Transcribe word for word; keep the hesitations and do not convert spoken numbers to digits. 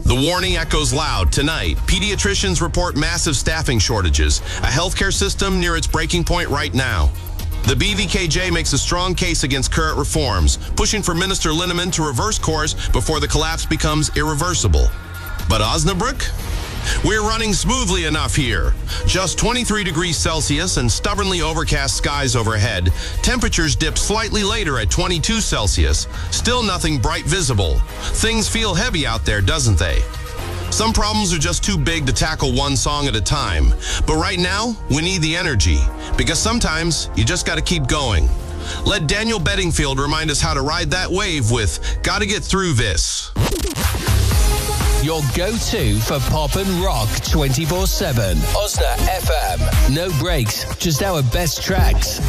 The warning echoes loud. Tonight, pediatricians report massive staffing shortages, a healthcare system near its breaking point right now. The B V K J makes a strong case against current reforms, pushing for Minister Linneman to reverse course before the collapse becomes irreversible. But Osnabrück? We're running smoothly enough here. Just twenty-three degrees Celsius and stubbornly overcast skies overhead. Temperatures dip slightly later at twenty-two Celsius. Still nothing bright visible. Things feel heavy out there, doesn't they? Some problems are just too big to tackle one song at a time. But right now, we need the energy. Because sometimes, you just gotta keep going. Let Daniel Bedingfield remind us how to ride that wave with Gotta Get Through This. Your go-to for pop and rock twenty-four seven. Osna F M. No breaks, just our best tracks.